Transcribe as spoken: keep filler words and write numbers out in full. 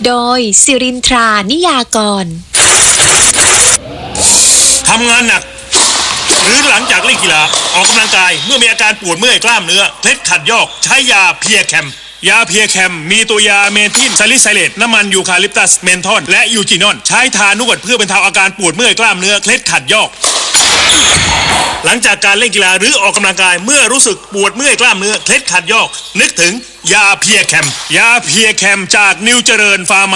โดยสิรินทรานิยากรทำงานหนักหรือหลังจากเล่นกีฬาออกกำลังกายเมื่อมีอาการปวดเมื่อยกล้ามเนื้อเคล็ดขัดยอกใช้ยาเพียแคมยาเพียแคมมีตัวยาเมทิลซาลิไซเลตน้ำมันยูคาลิปตัสเมนทอนและยูจินอนใช้ทานวดเพื่อบรรเทาอาการปวดเมื่อยกล้ามเนื้อเคล็ดขัดยอกหลังจากการเล่นกีฬาหรือออกกำลังกายเมื่อรู้สึกปวดเมื่อยกล้ามเนื้อเคล็ดขัดยอกนึกถึงยาเพียแคมยาเพียแคมจากนิวเจริญฟาร์ม